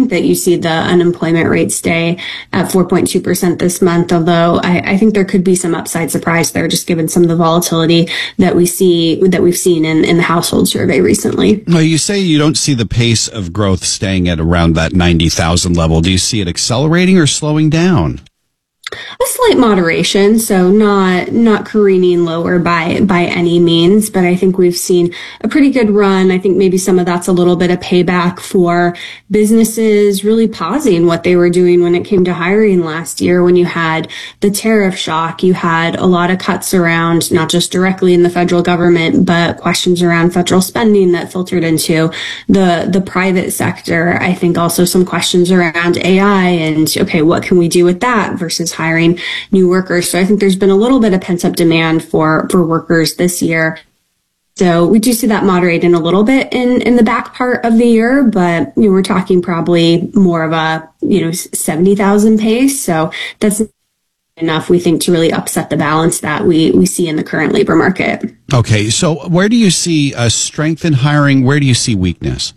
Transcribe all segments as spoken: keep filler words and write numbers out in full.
think that you see the unemployment rate stay at four point two percent this month, although I, I think there could be some upside surprise there, just given some of the volatility that we see, that we've seen in, in the household survey recently. Well, you say you don't see the pace of growth staying at around that ninety thousand level. Do you see it accelerating or slowing down? A slight moderation, so not not careening lower by by any means, but I think we've seen a pretty good run. I think maybe some of that's a little bit of payback for businesses really pausing what they were doing when it came to hiring last year. When you had the tariff shock, you had a lot of cuts around, not just directly in the federal government, but questions around federal spending that filtered into the the private sector. I think also some questions around A I and, okay, what can we do with that versus hiring new workers. So I think there's been a little bit of pent-up demand for, for workers this year. So we do see that moderating a little bit in, in the back part of the year, but you know, we're talking probably more of a, you know, seventy thousand pace. So that's enough, we think, to really upset the balance that we, we see in the current labor market. Okay. So where do you see a strength in hiring? Where do you see weakness?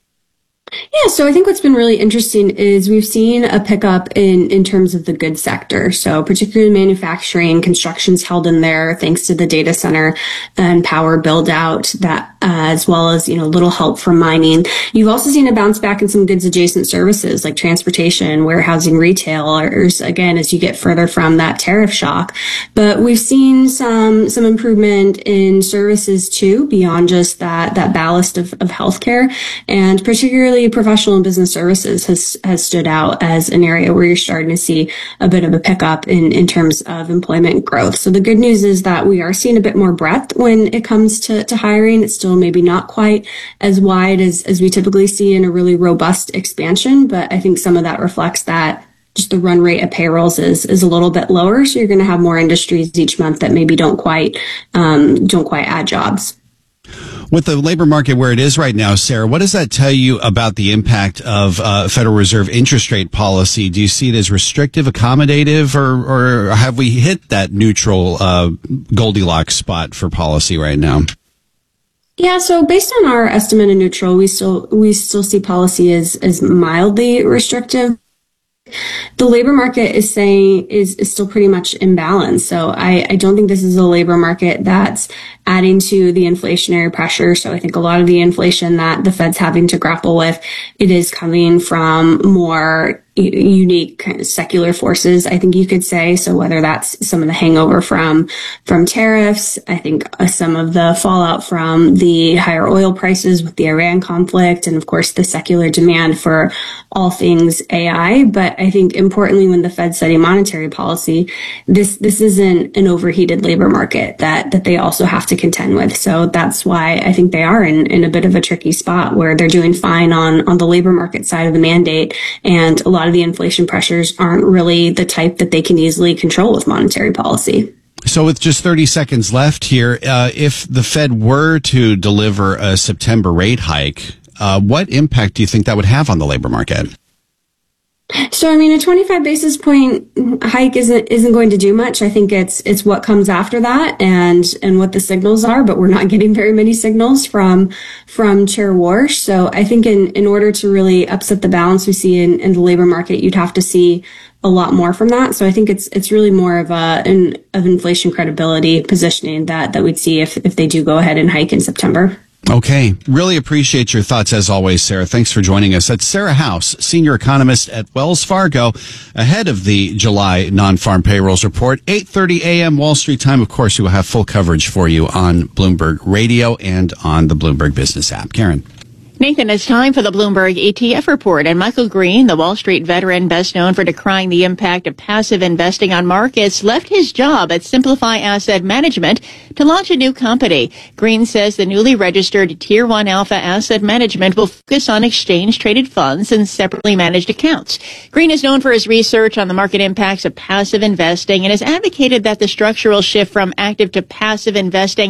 Yeah, so I think what's been really interesting is we've seen a pickup in, in terms of the goods sector. So particularly manufacturing, construction's held in there thanks to the data center and power build out, that uh, as well as, you know, little help from mining. You've also seen a bounce back in some goods adjacent services like transportation, warehousing, retailers, again, as you get further from that tariff shock. But we've seen some some improvement in services too, beyond just that that ballast of, of healthcare, and particularly professional and business services has has stood out as an area where you're starting to see a bit of a pickup in, in terms of employment growth. So the good news is that we are seeing a bit more breadth when it comes to, to hiring. It's still maybe not quite as wide as, as we typically see in a really robust expansion, but I think some of that reflects that just the run rate of payrolls is, is a little bit lower. So you're going to have more industries each month that maybe don't quite, um, don't quite add jobs. With the labor market where it is right now, Sarah, what does that tell you about the impact of uh, Federal Reserve interest rate policy? Do you see it as restrictive, accommodative, or, or have we hit that neutral uh, Goldilocks spot for policy right now? Yeah, so based on our estimate of neutral, we still we still see policy as as mildly restrictive. The labor market is saying is, is still pretty much imbalanced. So I, I don't think this is a labor market that's adding to the inflationary pressure. So I think a lot of the inflation that the Fed's having to grapple with, it is coming from more unique kind of secular forces, I think you could say. So whether that's some of the hangover from from tariffs, I think uh, some of the fallout from the higher oil prices with the Iran conflict, and of course the secular demand for all things A I. But I think importantly, when the Fed's setting monetary policy, this this isn't an overheated labor market that that they also have to contend with. So that's why I think they are in, in a bit of a tricky spot where they're doing fine on on the labor market side of the mandate, and a lot of the inflation pressures aren't really the type that they can easily control with monetary policy. So with just thirty seconds left here, uh, if the Fed were to deliver a September rate hike, uh, what impact do you think that would have on the labor market? So, I mean, a twenty-five basis point hike isn't isn't going to do much. I think it's it's what comes after that and and what the signals are, but we're not getting very many signals from from Chair Warsh. So I think in, in order to really upset the balance we see in, in the labor market, you'd have to see a lot more from that. So I think it's it's really more of a an of inflation credibility positioning that that we'd see if if they do go ahead and hike in September. Okay. Really appreciate your thoughts as always, Sarah. Thanks for joining us. That's Sarah House, senior economist at Wells Fargo, ahead of the July non-farm payrolls report. eight thirty a.m. Wall Street time. Of course, we will have full coverage for you on Bloomberg Radio and on the Bloomberg Business app. Karen. Nathan, it's time for the Bloomberg E T F report. And Michael Green, the Wall Street veteran best known for decrying the impact of passive investing on markets, left his job at Simplify Asset Management to launch a new company. Green says the newly registered Tier one Alpha Asset Management will focus on exchange-traded funds and separately managed accounts. Green is known for his research on the market impacts of passive investing and has advocated that the structural shift from active to passive investing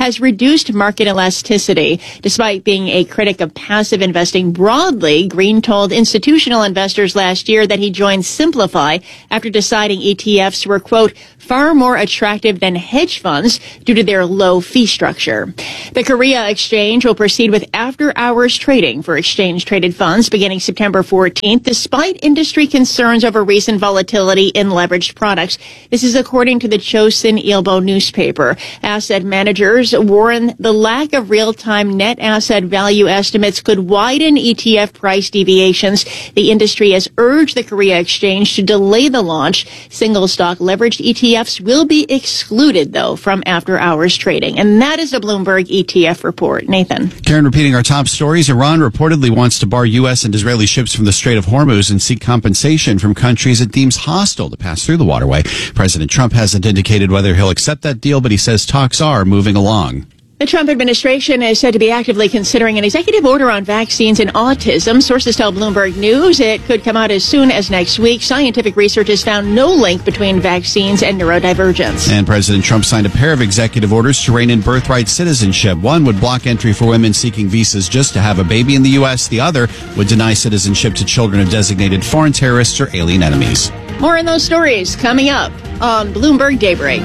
has reduced market elasticity. Despite being a critic of passive investing broadly, Green told institutional investors last year that he joined Simplify after deciding E T Fs were, quote, far more attractive than hedge funds due to their low fee structure. The Korea Exchange will proceed with after-hours trading for exchange-traded funds beginning September fourteenth, despite industry concerns over recent volatility in leveraged products. This is according to the Chosun Ilbo newspaper. Asset managers warn the lack of real-time net asset value estimates could widen E T F price deviations. The industry has urged the Korea Exchange to delay the launch. Single-stock leveraged E T Fs will be excluded, though, from after-hours trading. And that is the Bloomberg E T F report. Nathan. Karen, repeating our top stories, Iran reportedly wants to bar U S and Israeli ships from the Strait of Hormuz and seek compensation from countries it deems hostile to pass through the waterway. President Trump hasn't indicated whether he'll accept that deal, but he says talks are moving along. The Trump administration is said to be actively considering an executive order on vaccines and autism. Sources tell Bloomberg News it could come out as soon as next week. Scientific research has found no link between vaccines and neurodivergence. And President Trump signed a pair of executive orders to rein in birthright citizenship. One would block entry for women seeking visas just to have a baby in the U S. The other would deny citizenship to children of designated foreign terrorists or alien enemies. More on those stories coming up on Bloomberg Daybreak.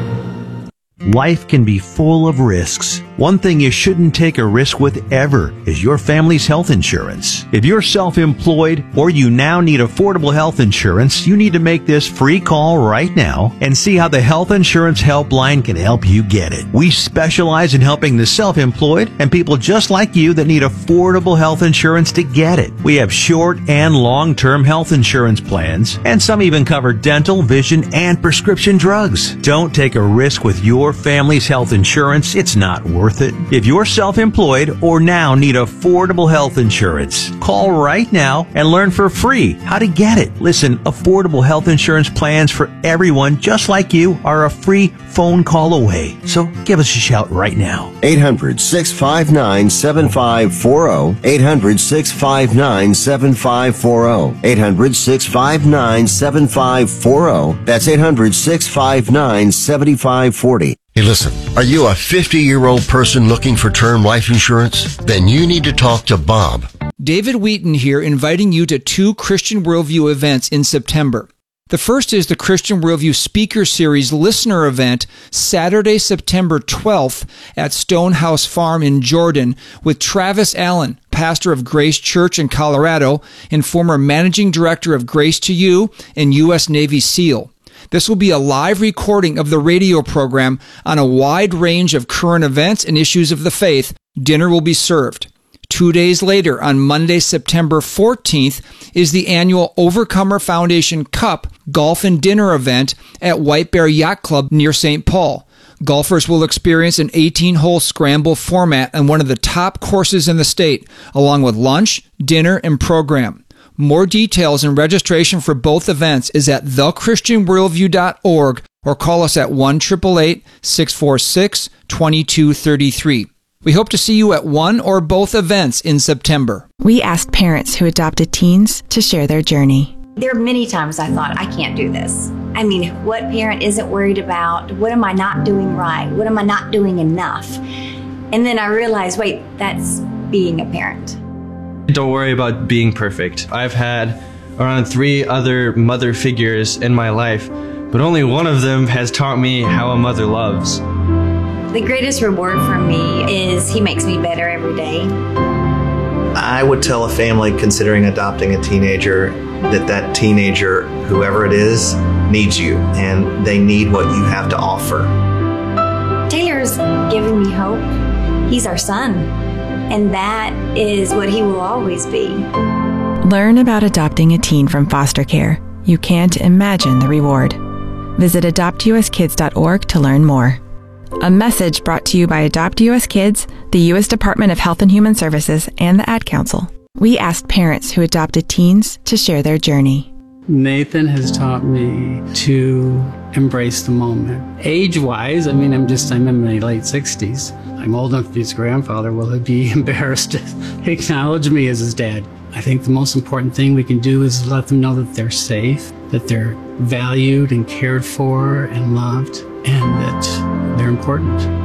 Life can be full of risks. One thing you shouldn't take a risk with ever is your family's health insurance. If you're self-employed or you now need affordable health insurance, you need to make this free call right now and see how the Health Insurance Helpline can help you get it. We specialize in helping the self-employed and people just like you that need affordable health insurance to get it. We have short and long-term health insurance plans, and some even cover dental, vision, and prescription drugs. Don't take a risk with your family's health insurance. It's not worth it. If you're self-employed or now need affordable health insurance, call right now and learn for free how to get it. Listen, affordable health insurance plans for everyone just like you are a free phone call away. So give us a shout right now. eight hundred, six five nine, seven five four zero. eight hundred, six five nine, seven five four zero. eight hundred, six five nine, seven five four zero. That's eight hundred, six five nine, seven five four zero. Hey, listen, are you a fifty-year-old person looking for term life insurance? Then you need to talk to Bob. David Wheaton here, inviting you to two Christian Worldview events in September. The first is the Christian Worldview Speaker Series Listener Event, Saturday, September twelfth at Stonehouse Farm in Jordan with Travis Allen, pastor of Grace Church in Colorado and former managing director of Grace to You and U S Navy SEAL. This will be a live recording of the radio program on a wide range of current events and issues of the faith. Dinner will be served. Two days later, on Monday, September fourteenth, is the annual Overcomer Foundation Cup Golf and Dinner event at White Bear Yacht Club near Saint Paul. Golfers will experience an eighteen-hole scramble format on one of the top courses in the state, along with lunch, dinner, and program. More details and registration for both events is at the christian worldview dot org or call us at one eight eight eight, six four six, two two three three. We hope to see you at one or both events in September. We asked parents who adopted teens to share their journey. There are many times I thought, I can't do this. I mean, what parent isn't worried about? What am I not doing right? What am I not doing enough? And then I realized, wait, that's being a parent. Don't worry about being perfect. I've had around three other mother figures in my life, but only one of them has taught me how a mother loves. The greatest reward for me is he makes me better every day. I would tell a family considering adopting a teenager that that teenager, whoever it is, needs you, and they need what you have to offer. Taylor's given me hope. He's our son, and that is what he will always be. Learn about adopting a teen from foster care. You can't imagine the reward. Visit adopt u s kids dot org to learn more. A message brought to you by Adopt U S Kids, the U S Department of Health and Human Services, and the Ad Council. We asked parents who adopted teens to share their journey. Nathan has taught me to embrace the moment. Age-wise, I mean, I'm just, I'm in my late sixties. I'm old enough to be his grandfather. Will he be embarrassed to acknowledge me as his dad? I think the most important thing we can do is let them know that they're safe, that they're valued and cared for and loved, and that they're important.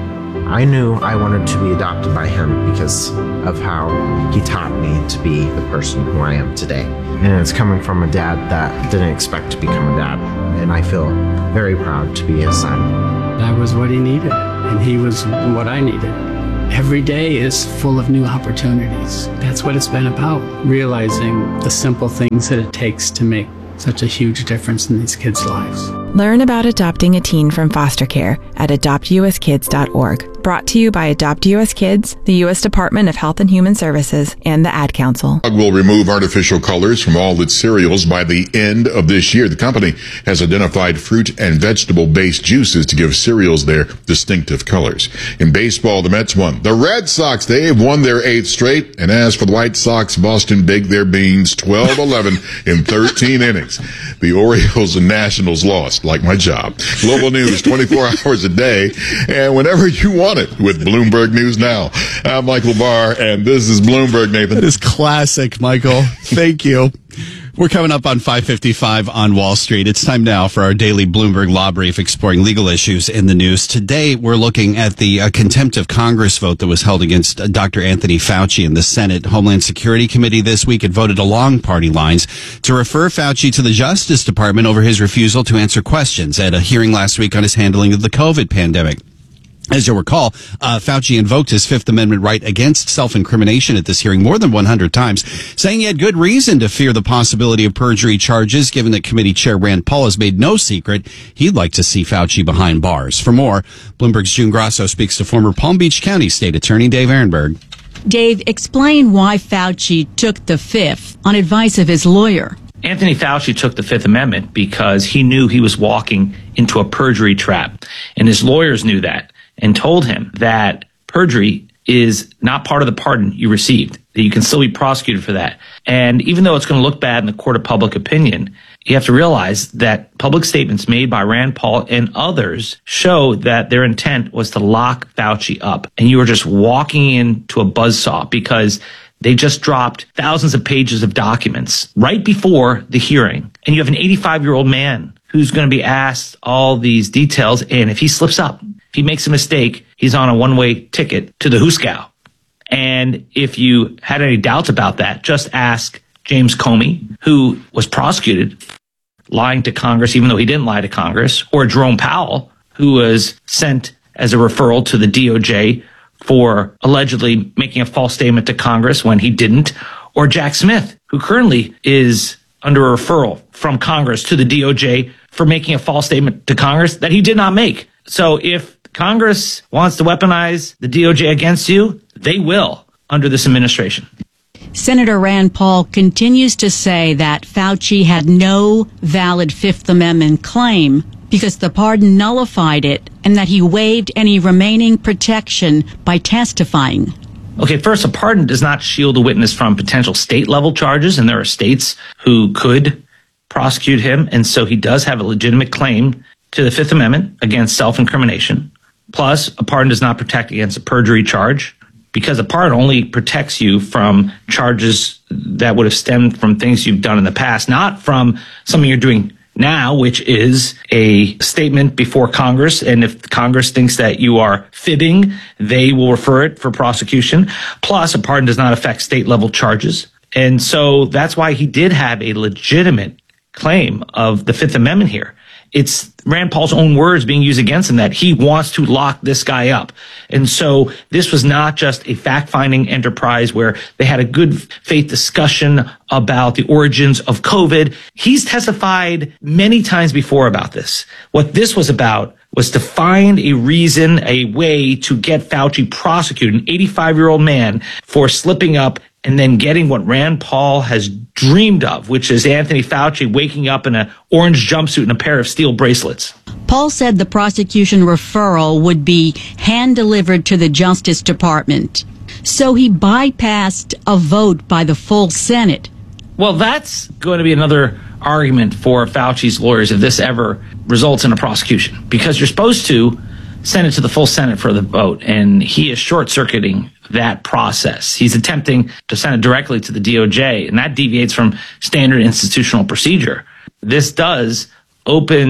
I knew I wanted to be adopted by him because of how he taught me to be the person who I am today. And it's coming from a dad that didn't expect to become a dad. And I feel very proud to be his son. That was what he needed, and he was what I needed. Every day is full of new opportunities. That's what it's been about, realizing the simple things that it takes to make such a huge difference in these kids' lives. Learn about adopting a teen from foster care at adopt u s kids dot org. Brought to you by Adopt U S Kids, the U S Department of Health and Human Services, and the Ad Council. Will remove artificial colors from all its cereals by the end of this year. The company has identified fruit and vegetable-based juices to give cereals their distinctive colors. In baseball, the Mets won. The Red Sox, Dave, won their eighth straight. And as for the White Sox, Boston baked their beans twelve eleven in thirteen innings. The Orioles and Nationals lost, like my job. Global news twenty-four hours a day, and whenever you want it with Bloomberg News Now. I'm Michael Barr, and this is Bloomberg, Nathan. That is classic, Michael. Thank you. We're coming up on five fifty-five on Wall Street. It's time now for our daily Bloomberg Law Brief exploring legal issues in the news. Today, we're looking at the uh, contempt of Congress vote that was held against uh, Doctor Anthony Fauci in the Senate Homeland Security Committee this week. It voted along party lines to refer Fauci to the Justice Department over his refusal to answer questions at a hearing last week on his handling of the COVID pandemic. As you'll recall, uh, Fauci invoked his Fifth Amendment right against self-incrimination at this hearing more than one hundred times, saying he had good reason to fear the possibility of perjury charges, given that committee chair Rand Paul has made no secret he'd like to see Fauci behind bars. For more, Bloomberg's June Grasso speaks to former Palm Beach County State Attorney Dave Ehrenberg. Dave, explain why Fauci took the Fifth on advice of his lawyer. Anthony Fauci took the Fifth Amendment because he knew he was walking into a perjury trap, and his lawyers knew that, and told him that perjury is not part of the pardon you received, that you can still be prosecuted for that. And even though it's going to look bad in the court of public opinion, you have to realize that public statements made by Rand Paul and others show that their intent was to lock Fauci up. And you are just walking into a buzzsaw because they just dropped thousands of pages of documents right before the hearing. And you have an eighty-five-year-old man who's going to be asked all these details. And if he slips up, if he makes a mistake, he's on a one-way ticket to the Huskow. And if you had any doubts about that, just ask James Comey, who was prosecuted lying to Congress, even though he didn't lie to Congress, or Jerome Powell, who was sent as a referral to the D O J for allegedly making a false statement to Congress when he didn't, or Jack Smith, who currently is under a referral from Congress to the D O J for making a false statement to Congress that he did not make. So if Congress wants to weaponize the D O J against you, they will under this administration. Senator Rand Paul continues to say that Fauci had no valid Fifth Amendment claim because the pardon nullified it and that he waived any remaining protection by testifying. Okay, first, a pardon does not shield a witness from potential state-level charges, and there are states who could prosecute him, and so he does have a legitimate claim to the Fifth Amendment against self-incrimination. Plus, a pardon does not protect against a perjury charge because a pardon only protects you from charges that would have stemmed from things you've done in the past, not from something you're doing now, which is a statement before Congress. And if Congress thinks that you are fibbing, they will refer it for prosecution. Plus, a pardon does not affect state-level charges. And so that's why he did have a legitimate claim of the Fifth Amendment here. It's Rand Paul's own words being used against him that he wants to lock this guy up. And so this was not just a fact-finding enterprise where they had a good faith discussion about the origins of COVID. He's testified many times before about this. What this was about was to find a reason, a way to get Fauci prosecuted, an eighty-five-year-old man, for slipping up and then getting what Rand Paul has dreamed of, which is Anthony Fauci waking up in an orange jumpsuit and a pair of steel bracelets. Paul said the prosecution referral would be hand-delivered to the Justice Department. So he bypassed a vote by the full Senate. Well, that's going to be another argument for Fauci's lawyers if this ever results in a prosecution, because you're supposed to send it to the full Senate for the vote, and he is short-circuiting that process. He's attempting to send it directly to the D O J, and that deviates from standard institutional procedure. This does open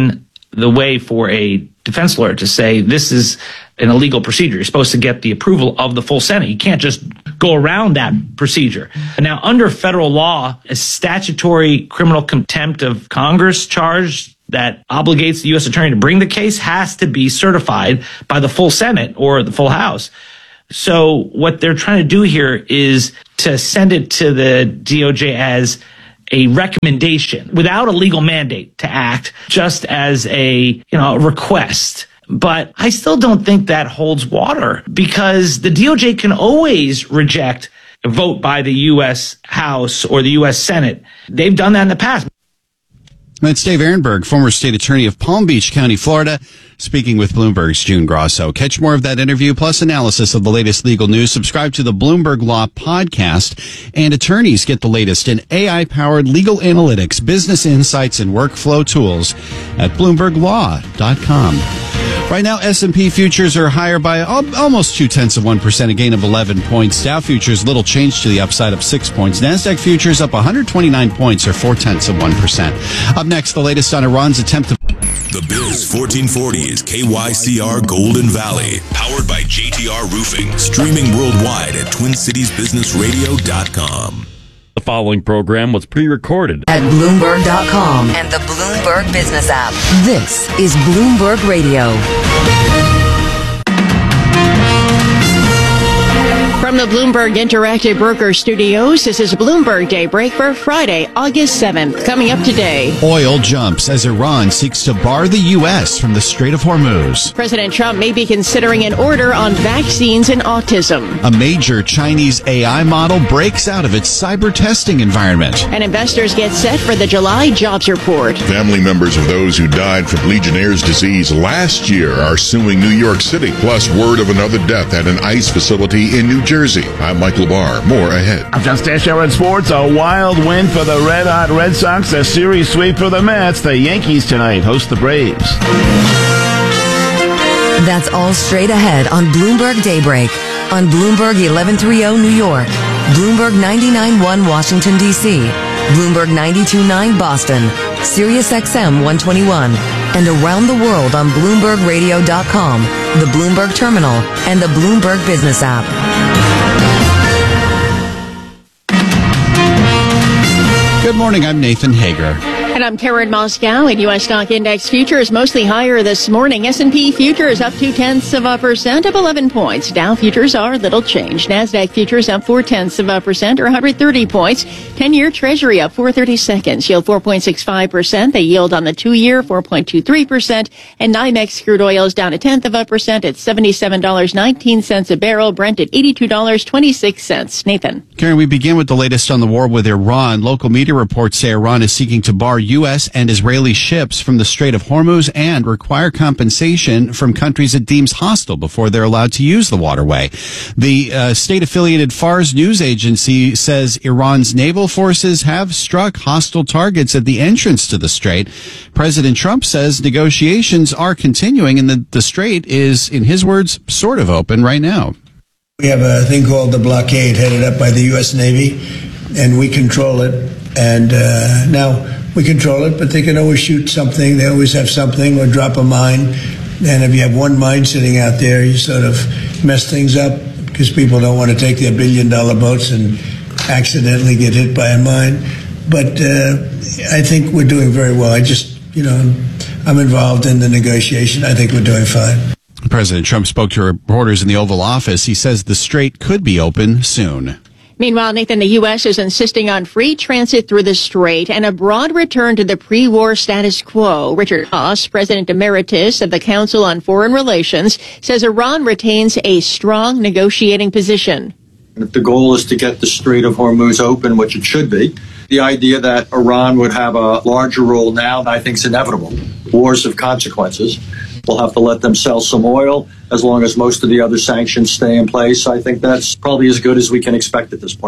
the way for a defense lawyer to say this is an illegal procedure. You're supposed to get the approval of the full Senate. You can't just go around that procedure. And now, under federal law, a statutory criminal contempt of Congress charge that obligates the U S attorney to bring the case has to be certified by the full Senate or the full House. So what they're trying to do here is to send it to the D O J as a recommendation without a legal mandate to act, just as a, you know, request. But I still don't think that holds water, because the D O J can always reject a vote by the U S House or the U S Senate. They've done that in the past. That's Dave Ehrenberg, former state attorney of Palm Beach County, Florida, speaking with Bloomberg's June Grosso. Catch more of that interview plus analysis of the latest legal news. Subscribe to the Bloomberg Law podcast, and attorneys get the latest in A I-powered legal analytics, business insights, and workflow tools at bloomberg law dot com. Right now, S and P futures are higher by almost two-tenths of one percent, a gain of eleven points. Dow futures, little change to the upside of six points. NASDAQ futures up one hundred twenty-nine points, or four-tenths of one percent. Up next, the latest on Iran's attempt to... The Biz fourteen forty is K Y C R Golden Valley, powered by J T R Roofing, streaming worldwide at twin cities business radio dot com. The following program was pre-recorded at Bloomberg dot com and the Bloomberg Business app. This is Bloomberg Radio. From the Bloomberg Interactive Broker Studios, this is Bloomberg Daybreak for Friday, August seventh. Coming up today, oil jumps as Iran seeks to bar the U S from the Strait of Hormuz. President Trump may be considering an order on vaccines and autism. A major Chinese A I model breaks out of its cyber testing environment. And investors get set for the July jobs report. Family members of those who died from Legionnaire's disease last year are suing New York City. Plus, word of another death at an ICE facility in New Jersey. I'm Mike LeBar. More ahead. I'm John Stashower in sports. A wild win for the Red Hot Red Sox. A series sweep for the Mets. The Yankees tonight host the Braves. That's all straight ahead on Bloomberg Daybreak. On Bloomberg eleven thirty New York. Bloomberg ninety-nine point one Washington, D C. Bloomberg ninety-two point nine Boston. Sirius X M one twenty-one. And around the world on Bloomberg radio dot com, the Bloomberg Terminal, and the Bloomberg Business app. Good morning, I'm Nathan Hager. And I'm Karen Moscow. And U S stock index futures mostly higher this morning. S and P futures up two-tenths of a percent, up eleven points. Dow futures are little changed. NASDAQ futures up four-tenths of a percent, or one hundred thirty points. ten-year Treasury up four thirty-seconds, yield four point six five percent. The yield on the two-year, four point two three percent. And NYMEX crude oil is down a tenth of a percent at seventy-seven dollars and nineteen cents a barrel. Brent at eighty-two dollars and twenty-six cents. Nathan. Karen, we begin with the latest on the war with Iran. Local media reports say Iran is seeking to bar U S and Israeli ships from the Strait of Hormuz and require compensation from countries it deems hostile before they're allowed to use the waterway. The uh, state-affiliated Fars news agency says Iran's naval forces have struck hostile targets at the entrance to the strait. President Trump says negotiations are continuing and the, the strait is, in his words, sort of open right now. We have a thing called the blockade headed up by the U S Navy, and we control it. And uh, now we control it, but they can always shoot something. They always have something or drop a mine. And if you have one mine sitting out there, you sort of mess things up because people don't want to take their billion-dollar boats and accidentally get hit by a mine. But uh, I think we're doing very well. I just, you know, I'm involved in the negotiation. I think we're doing fine. President Trump spoke to reporters in the Oval Office. He says the strait could be open soon. Meanwhile, Nathan, the U S is insisting on free transit through the strait and a broad return to the pre-war status quo. Richard Haass, President Emeritus of the Council on Foreign Relations, says Iran retains a strong negotiating position. If the goal is to get the Strait of Hormuz open, which it should be, the idea that Iran would have a larger role now, I think is inevitable. Wars have consequences. We'll have to let them sell some oil as long as most of the other sanctions stay in place. I think that's probably as good as we can expect at this point.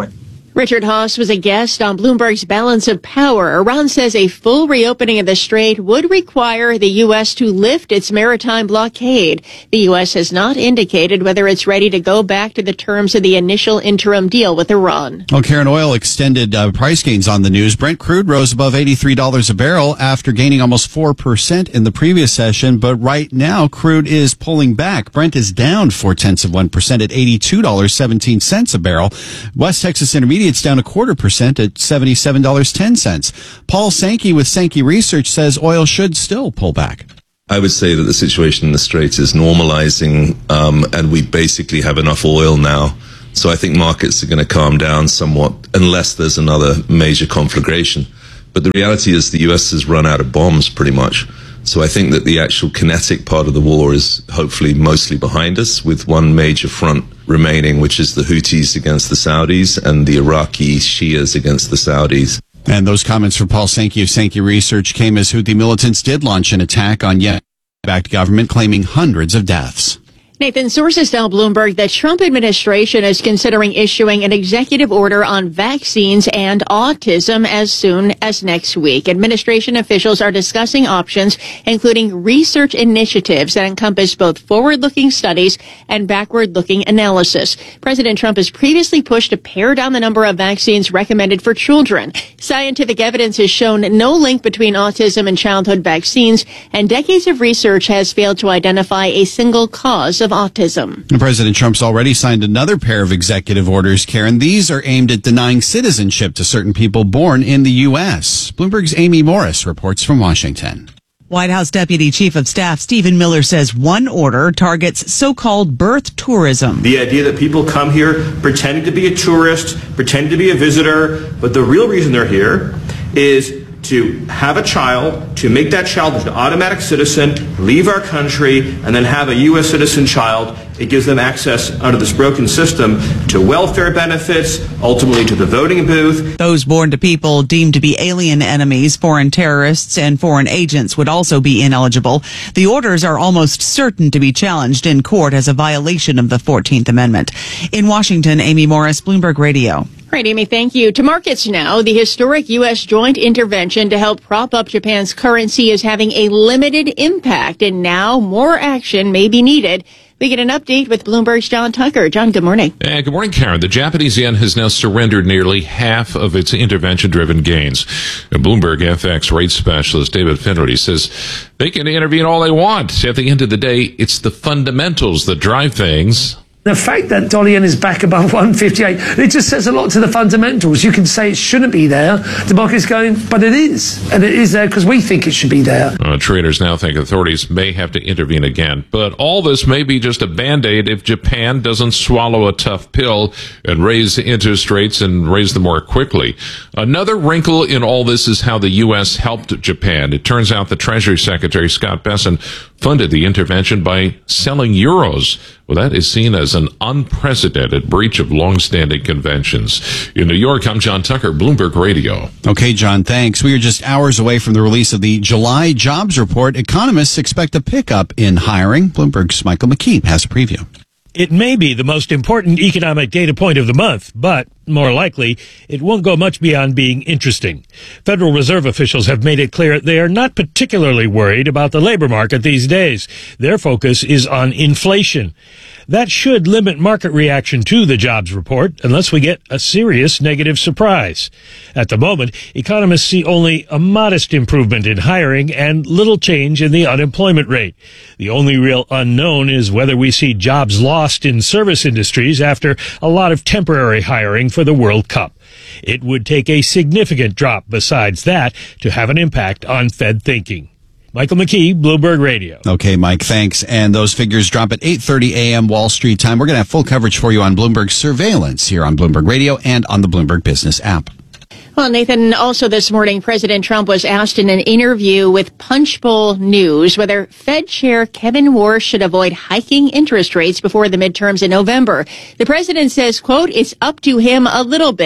Richard Haas was a guest on Bloomberg's Balance of Power. Iran says a full reopening of the strait would require the U S to lift its maritime blockade. The U S has not indicated whether it's ready to go back to the terms of the initial interim deal with Iran. Well, Karen, oil extended uh, price gains on the news. Brent crude rose above eighty-three dollars a barrel after gaining almost four percent in the previous session. But right now, crude is pulling back. Brent is down four tenths of one percent at eighty-two dollars and seventeen cents a barrel. West Texas Intermediate it's down a quarter percent at seventy-seven dollars and ten cents. Paul Sankey with Sankey Research says oil should still pull back. I would say that the situation in the Straits is normalizing, um, and we basically have enough oil now. So I think markets are going to calm down somewhat unless there's another major conflagration. But the reality is the U S has run out of bombs pretty much. So I think that the actual kinetic part of the war is hopefully mostly behind us, with one major front remaining, which is the Houthis against the Saudis and the Iraqi Shias against the Saudis. And those comments from Paul Sankey of Sankey Research came as Houthi militants did launch an attack on Yemen-backed government, claiming hundreds of deaths. Nathan, sources tell Bloomberg the Trump administration is considering issuing an executive order on vaccines and autism as soon as next week. Administration officials are discussing options, including research initiatives that encompass both forward-looking studies and backward-looking analysis. President Trump has previously pushed to pare down the number of vaccines recommended for children. Scientific evidence has shown no link between autism and childhood vaccines, and decades of research has failed to identify a single cause of autism. President Trump's already signed another pair of executive orders, Karen. These are aimed at denying citizenship to certain people born in the U S. Bloomberg's Amy Morris reports from Washington. White House Deputy Chief of Staff Stephen Miller says one order targets so-called birth tourism. The idea that people come here pretending to be a tourist, pretending to be a visitor, but the real reason they're here is to have a child, to make that child an automatic citizen, leave our country, and then have a U S citizen child. It gives them access under this broken system to welfare benefits, ultimately to the voting booth. Those born to people deemed to be alien enemies, foreign terrorists, and foreign agents would also be ineligible. The orders are almost certain to be challenged in court as a violation of the fourteenth Amendment. In Washington, Amy Morris, Bloomberg Radio. Right, Amy, thank you. To markets now, the historic U S joint intervention to help prop up Japan's currency is having a limited impact, and now more action may be needed. We get an update with Bloomberg's John Tucker. John, good morning. Uh, good morning, Karen. The Japanese yen has now surrendered nearly half of its intervention-driven gains. A Bloomberg F X rate specialist David Finnerty says they can intervene all they want. At the end of the day, it's the fundamentals that drive things. The fact that dollar yen is back above one fifty-eight, it just says a lot to the fundamentals. You can say it shouldn't be there. The market's going, but it is. And it is there because we think it should be there. Uh, traders now think authorities may have to intervene again. But all this may be just a Band-Aid if Japan doesn't swallow a tough pill and raise interest rates and raise them more quickly. Another wrinkle in all this is how the U S helped Japan. It turns out the Treasury Secretary, Scott Bessent, funded the intervention by selling euros. Well, that is seen as an unprecedented breach of longstanding conventions. In New York, I'm John Tucker, Bloomberg Radio. Okay, John, thanks. We are just hours away from the release of the July jobs report. Economists expect a pickup in hiring. Bloomberg's Michael McKee has a preview. It may be the most important economic data point of the month, but more likely, it won't go much beyond being interesting. Federal Reserve officials have made it clear they are not particularly worried about the labor market these days. Their focus is on inflation. That should limit market reaction to the jobs report unless we get a serious negative surprise. At the moment, economists see only a modest improvement in hiring and little change in the unemployment rate. The only real unknown is whether we see jobs lost in service industries after a lot of temporary hiring for the World Cup. It would take a significant drop besides that to have an impact on Fed thinking. Michael McKee, Bloomberg Radio. Okay, Mike, thanks. And those figures drop at eight thirty a.m. Wall Street time. We're going to have full coverage for you on Bloomberg Surveillance here on Bloomberg Radio and on the Bloomberg Business app. Well, Nathan, also this morning, President Trump was asked in an interview with Punchbowl News whether Fed Chair Kevin Warsh should avoid hiking interest rates before the midterms in November. The president says, quote, it's up to him a little bit,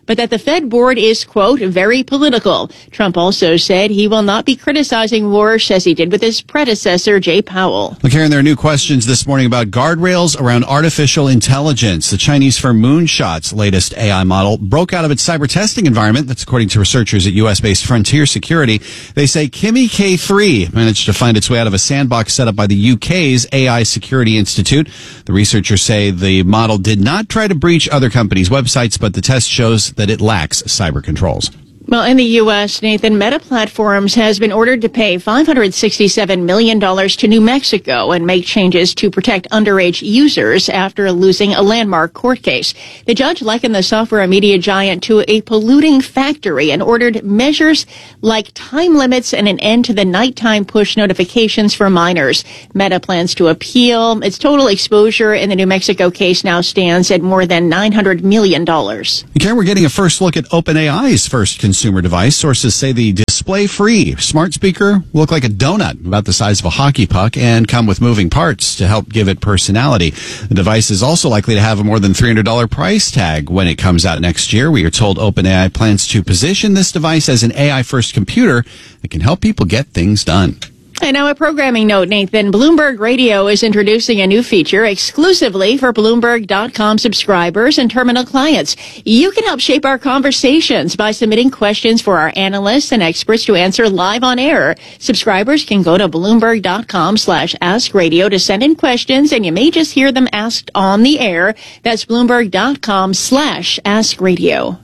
but that the Fed board is, quote, very political. Trump also said he will not be criticizing Warsh as he did with his predecessor, Jay Powell. Look, Karen, there are new questions this morning about guardrails around artificial intelligence. The Chinese firm Moonshot's latest A I model broke out of its cyber testing environment. That's according to researchers at U S-based Frontier Security. They say Kimi K three managed to find its way out of a sandbox set up by the U K's A I Security Institute. The researchers say the model did not try to breach other companies' websites, but the test shows that it lacks cyber controls. Well, in the U S, Nathan, Meta Platforms has been ordered to pay five hundred sixty-seven million dollars to New Mexico and make changes to protect underage users after losing a landmark court case. The judge likened the software and media giant to a polluting factory and ordered measures like time limits and an end to the nighttime push notifications for minors. Meta plans to appeal. Its total exposure in the New Mexico case now stands at more than nine hundred million dollars. Karen, we're getting a first look at OpenAI's first consumer device. Sources say the display-free smart speaker will look like a donut about the size of a hockey puck and come with moving parts to help give it personality. The device is also likely to have a more than three hundred dollars price tag when it comes out next year. We are told OpenAI plans to position this device as an A I-first computer that can help people get things done. And now a programming note, Nathan. Bloomberg Radio is introducing a new feature exclusively for Bloomberg dot com subscribers and terminal clients. You can help shape our conversations by submitting questions for our analysts and experts to answer live on air. Subscribers can go to Bloomberg dot com slash ask radio to send in questions, and you may just hear them asked on the air. That's Bloomberg dot com slash ask radio.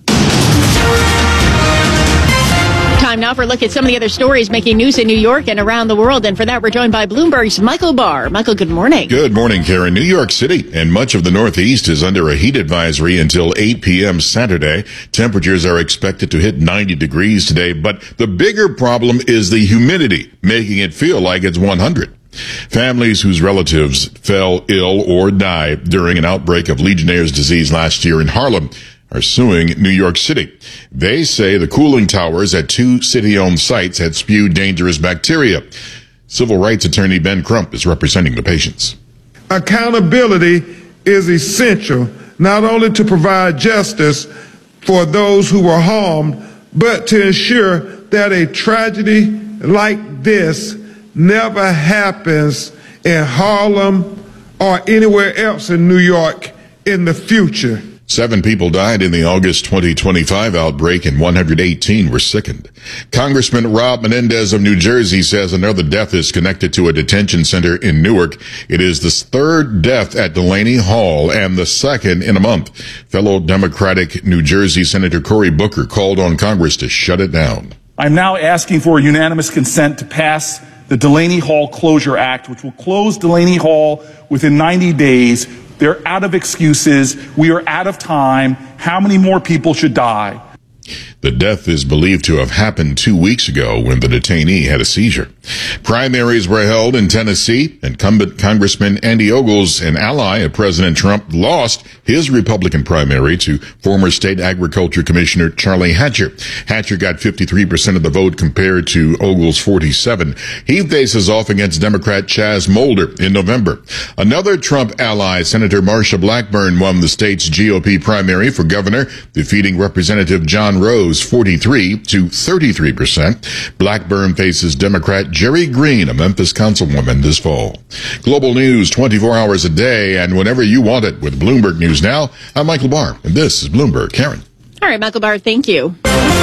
Time now for a look at some of the other stories making news in New York and around the world. And for that, we're joined by Bloomberg's Michael Barr. Michael, good morning. Good morning, Karen. New York City and much of the Northeast is under a heat advisory until eight p.m. Saturday. Temperatures are expected to hit ninety degrees today, but the bigger problem is the humidity, making it feel like it's one hundred. Families whose relatives fell ill or died during an outbreak of Legionnaire's disease last year in Harlem are suing New York City. They say the cooling towers at two city-owned sites had spewed dangerous bacteria. Civil rights attorney Ben Crump is representing the patients. Accountability is essential, not only to provide justice for those who were harmed, but to ensure that a tragedy like this never happens in Harlem or anywhere else in New York in the future. Seven people died in the August twenty twenty-five outbreak and one hundred eighteen were sickened. Congressman Rob Menendez of New Jersey says another death is connected to a detention center in Newark. It is the third death at Delaney Hall and the second in a month. Fellow Democratic New Jersey Senator Cory Booker called on Congress to shut it down. I'm now asking for unanimous consent to pass the Delaney Hall Closure Act, which will close Delaney Hall within ninety days. They're out of excuses. We are out of time. How many more people should die? The death is believed to have happened two weeks ago when the detainee had a seizure. Primaries were held in Tennessee. Incumbent Congressman Andy Ogles, an ally of President Trump, lost his Republican primary to former State Agriculture Commissioner Charlie Hatcher. Hatcher got fifty-three percent of the vote compared to Ogles' forty-seven. He faces off against Democrat Chaz Molder in November. Another Trump ally, Senator Marsha Blackburn, won the state's G O P primary for governor, defeating Representative John Rose forty-three to thirty-three percent. Blackburn faces Democrat Jerry Green, a Memphis councilwoman, this fall. Global news twenty-four hours a day and whenever you want it with Bloomberg News Now. I'm Michael Barr, and this is Bloomberg. Karen. All right, Michael Barr, thank you.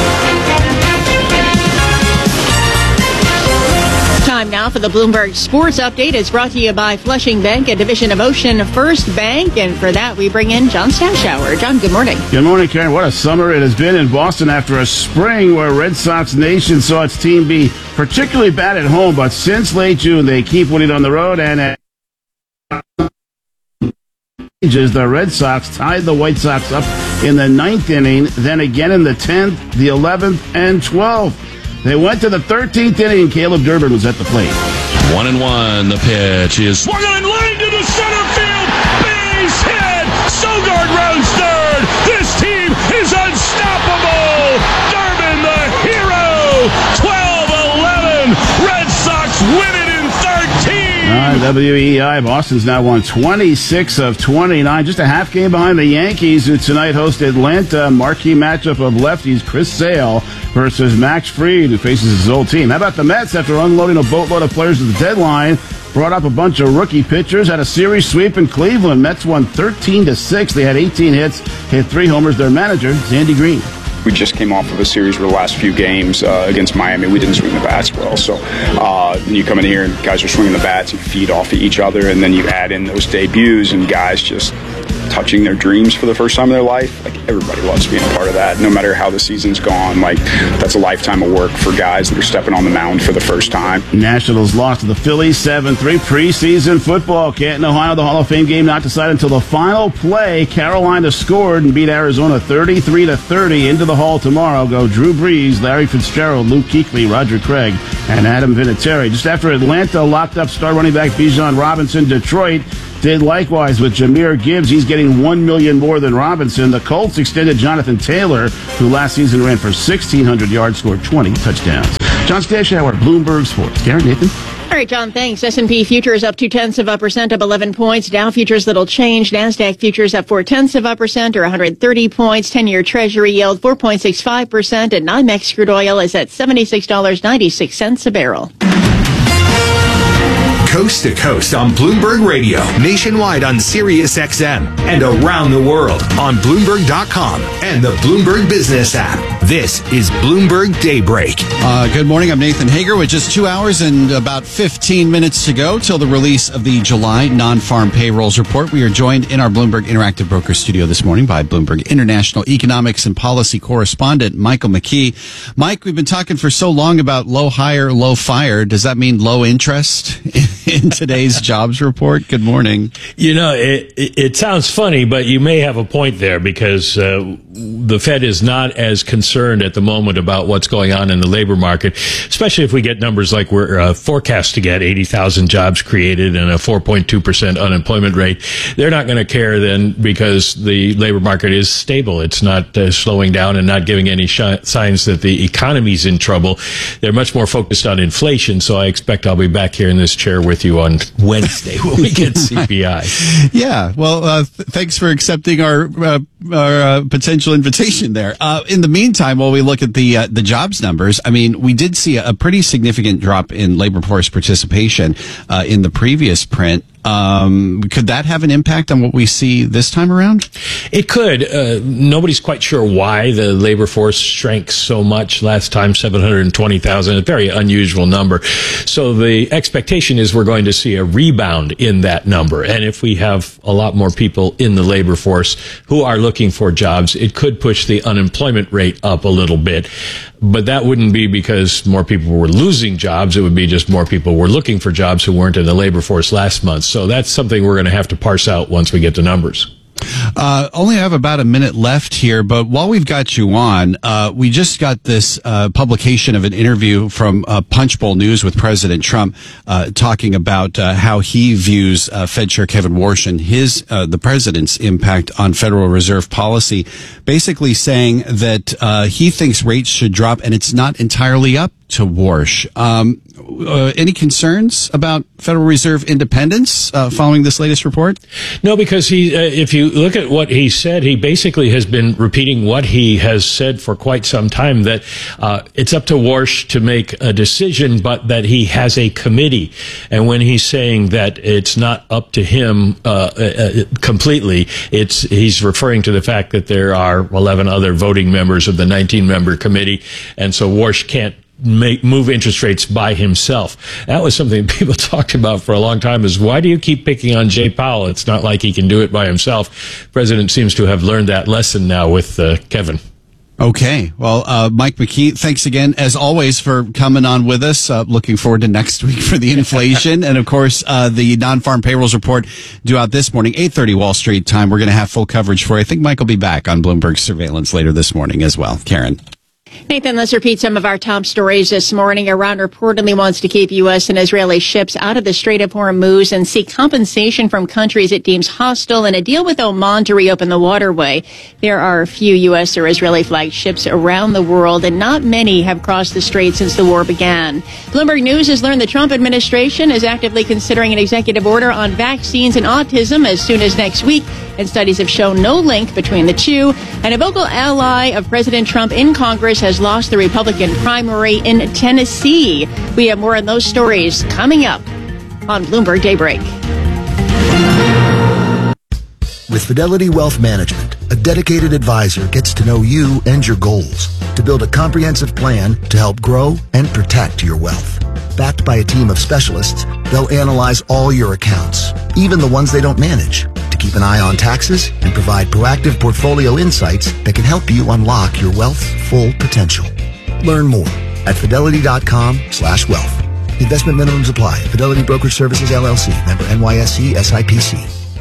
Time now for the Bloomberg Sports Update. It's brought to you by Flushing Bank, a division of Ocean First Bank. And for that, we bring in John Stashower. John, good morning. Good morning, Karen. What a summer it has been in Boston after a spring where Red Sox Nation saw its team be particularly bad at home. But since late June, they keep winning on the road. And at the Red Sox tied the White Sox up in the ninth inning, then again in the tenth, the eleventh, and twelfth. They went to the thirteenth inning, and Caleb Durbin was at the plate. One and one, the pitch is swung on line to the center field. Base hit. Sogard rounds third. This team is unstoppable. Durbin, the hero. twelve eleven. Red Sox win it in thirteen. Uh, on W E I. Boston's now won twenty-six of twenty-nine, just a half game behind the Yankees, who tonight host Atlanta. Marquee matchup of lefties, Chris Sale versus Max Fried, who faces his old team. How about the Mets? After unloading a boatload of players at the deadline, brought up a bunch of rookie pitchers, had a series sweep in Cleveland. Mets won thirteen to six. They had eighteen hits, hit three homers. Their manager, Andy Green. We just came off of a series where the last few games uh, against Miami, we didn't swing the bats well. So uh, you come in here and guys are swinging the bats and feed off of each other, and then you add in those debuts and guys just touching their dreams for the first time in their life. Like, everybody loves being a part of that, no matter how the season's gone. Like, that's a lifetime of work for guys that are stepping on the mound for the first time. Nationals lost to the Phillies seven three. Preseason football. Canton, Ohio, the Hall of Fame game not decided until the final play. Carolina scored and beat Arizona thirty-three to thirty. Into the Hall tomorrow go Drew Brees, Larry Fitzgerald, Luke Kuechly, Roger Craig, and Adam Vinatieri. Just after Atlanta locked up star running back Bijan Robinson, Detroit did likewise with Jahmyr Gibbs. He's getting one million dollars more than Robinson. The Colts extended Jonathan Taylor, who last season ran for sixteen hundred yards, scored twenty touchdowns. John Stashauer, Bloomberg Sports. Karen, Nathan? All right, John, thanks. S and P futures up two-tenths of a percent, up eleven points. Dow futures little change. NASDAQ futures up four-tenths of a percent, or one hundred thirty points. ten-year Treasury yield four point six five percent. And NYMEX crude oil is at seventy-six dollars and ninety-six cents a barrel. Coast to coast on Bloomberg Radio, nationwide on Sirius X M, and around the world on Bloomberg dot com and the Bloomberg Business app. This is Bloomberg Daybreak. Uh, good morning. I'm Nathan Hager with just two hours and about fifteen minutes to go till the release of the July non-farm payrolls report. We are joined in our Bloomberg Interactive Broker studio this morning by Bloomberg International Economics and Policy correspondent Michael McKee. Mike, we've been talking for so long about low hire, low fire. Does that mean low interest in today's jobs report? Good morning. You know, it, it, it sounds funny, but you may have a point there, because uh, the Fed is not as concerned at the moment about what's going on in the labor market, especially if we get numbers like we're uh, forecast to get, eighty thousand jobs created and a four point two percent unemployment rate. They're not going to care then, because the labor market is stable. It's not uh, slowing down and not giving any sh- signs that the economy's in trouble. They're much more focused on inflation, so I expect I'll be back here in this chair with you on Wednesday when we get C P I. Yeah, well, uh, th- thanks for accepting our uh, our uh, potential invitation there. Uh, in the meantime, while we look at the uh, the jobs numbers, I mean, we did see a, a pretty significant drop in labor force participation uh, in the previous print. Um, could that have an impact on what we see this time around? It could. Uh, nobody's quite sure why the labor force shrank so much last time, seven hundred twenty thousand, a very unusual number. So the expectation is we're going to see a rebound in that number. And if we have a lot more people in the labor force who are looking for jobs, it could push the unemployment rate up a little bit. But that wouldn't be because more people were losing jobs. It would be just more people were looking for jobs who weren't in the labor force last month. So that's something we're going to have to parse out once we get the numbers. Uh, only have about a minute left here, but while we've got you on, uh, we just got this uh, publication of an interview from uh, Punchbowl News with President Trump, uh, talking about uh, how he views uh, Fed Chair Kevin Warsh and his uh, the president's impact on Federal Reserve policy, basically saying that uh, he thinks rates should drop, and it's not entirely up to Warsh. Um, uh, any concerns about Federal Reserve independence uh, following this latest report? No, because he, uh, if you look at what he said, he basically has been repeating what he has said for quite some time, that uh, it's up to Warsh to make a decision, but that he has a committee. And when he's saying that it's not up to him uh, uh, completely, it's he's referring to the fact that there are eleven other voting members of the nineteen-member committee, and so Warsh can't make move interest rates by himself. That was something people talked about for a long time, is why do you keep picking on Jay Powell? It's not like he can do it by himself. The president seems to have learned that lesson now with uh, Kevin. Okay. Well, uh, Mike McKee, thanks again, as always, for coming on with us. Uh, looking forward to next week for the inflation. And, of course, uh, the non-farm payrolls report due out this morning, eight thirty Wall Street time. We're going to have full coverage for you. I think Mike will be back on Bloomberg Surveillance later this morning as well. Karen. Nathan, let's repeat some of our top stories this morning. Iran reportedly wants to keep U S and Israeli ships out of the Strait of Hormuz and seek compensation from countries it deems hostile and a deal with Oman to reopen the waterway. There are a few U S or Israeli flagged ships around the world, and not many have crossed the strait since the war began. Bloomberg News has learned the Trump administration is actively considering an executive order on vaccines and autism as soon as next week, and studies have shown no link between the two. And a vocal ally of President Trump in Congress has lost the Republican primary in Tennessee. We have more on those stories coming up on Bloomberg Daybreak. With Fidelity Wealth Management, a dedicated advisor gets to know you and your goals to build a comprehensive plan to help grow and protect your wealth. Backed by a team of specialists, they'll analyze all your accounts, even the ones they don't manage, to keep an eye on taxes and provide proactive portfolio insights that can help you unlock your wealth's full potential. Learn more at fidelity.com slash wealth. Investment minimums apply. Fidelity Brokerage Services, L L C. Member N Y S E S I P C.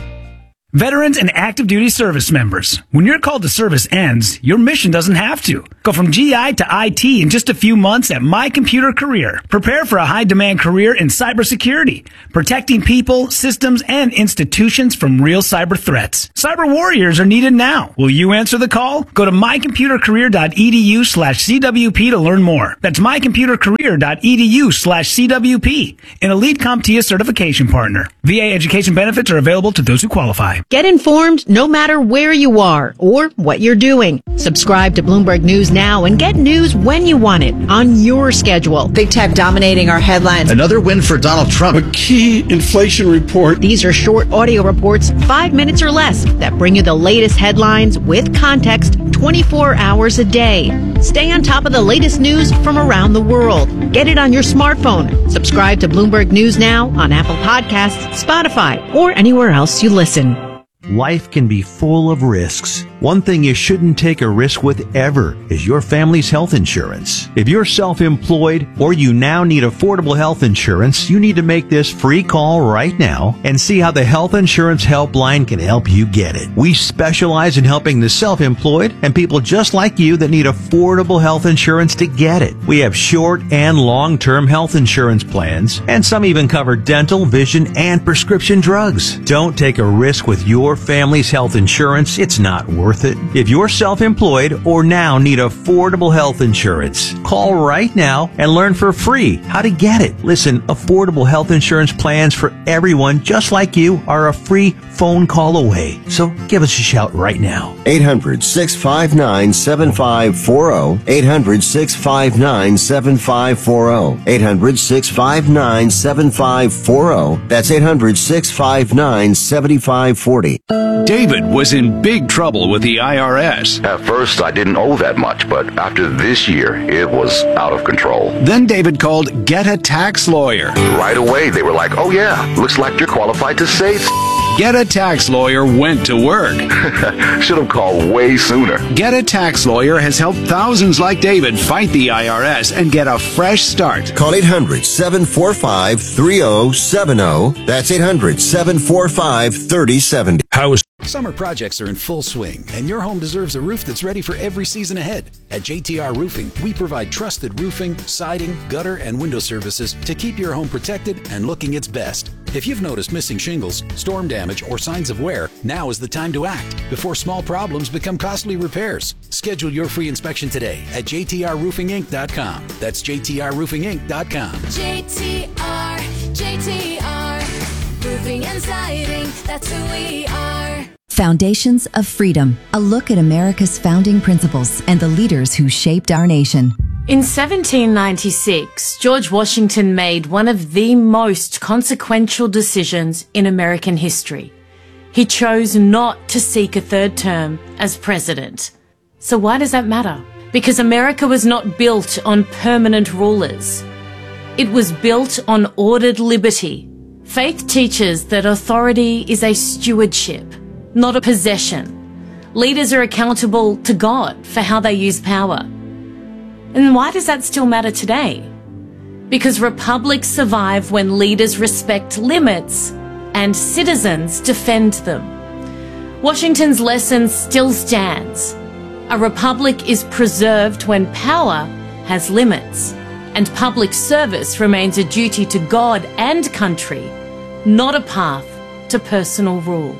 Veterans and active duty service members, when your call to service ends, your mission doesn't have to. Go from G I to I T in just a few months at My Computer Career. Prepare for a high-demand career in cybersecurity, protecting people, systems, and institutions from real cyber threats. Cyber warriors are needed now. Will you answer the call? Go to mycomputercareer.edu slash CWP to learn more. That's mycomputercareer.edu slash CWP, an Elite CompTIA certification partner. V A education benefits are available to those who qualify. Get informed no matter where you are or what you're doing. Subscribe to Bloomberg News now and get news when you want it on your schedule. Big tech dominating our headlines. Another win for Donald Trump. A key inflation report. These are short audio reports, five minutes or less, that bring you the latest headlines with context twenty-four hours a day. Stay on top of the latest news from around the world. Get it on your smartphone. Subscribe to Bloomberg News now on Apple Podcasts, Spotify, or anywhere else you listen. Life can be full of risks. One thing you shouldn't take a risk with ever is your family's health insurance. If you're self-employed or you now need affordable health insurance, you need to make this free call right now and see how the Health Insurance Helpline can help you get it. We specialize in helping the self-employed and people just like you that need affordable health insurance to get it. We have short and long-term health insurance plans, and some even cover dental, vision, and prescription drugs. Don't take a risk with your family's health insurance. It's not worth it. If you're self-employed or now need affordable health insurance, call right now and learn for free how to get it. Listen, affordable health insurance plans for everyone just like you are a free phone call away. So give us a shout right now. eight hundred, six five nine, seven five four zero. eight hundred, six five nine, seven five four zero. eight hundred, six five nine, seven five four zero. That's eight hundred, six five nine, seven five four zero. David was in big trouble with the I R S. At first, I didn't owe that much, but after this year, it was out of control. Then David called Get a Tax Lawyer. Right away, they were like, oh yeah, looks like you're qualified to save. Get a Tax Lawyer went to work. Should have called way sooner. Get a Tax Lawyer has helped thousands like David fight the I R S and get a fresh start. Call eight hundred, seven four five, three zero seven zero. That's eight hundred, seven four five, three zero seven zero. How is Summer projects are in full swing, and your home deserves a roof that's ready for every season ahead. At J T R Roofing, we provide trusted roofing, siding, gutter, and window services to keep your home protected and looking its best. If you've noticed missing shingles, storm damage, or signs of wear, now is the time to act before small problems become costly repairs. Schedule your free inspection today at j t r roofing inc dot com. That's j t r roofing inc dot com. J T R, J T R, roofing and siding, that's who we are. Foundations of Freedom, a look at America's founding principles and the leaders who shaped our nation. In seventeen ninety-six, George Washington made one of the most consequential decisions in American history. He chose not to seek a third term as president. So why does that matter? Because America was not built on permanent rulers. It was built on ordered liberty. Faith teaches that authority is a stewardship, not a possession. Leaders are accountable to God for how they use power. And why does that still matter today? Because republics survive when leaders respect limits and citizens defend them. Washington's lesson still stands. A republic is preserved when power has limits, and public service remains a duty to God and country, not a path to personal rule.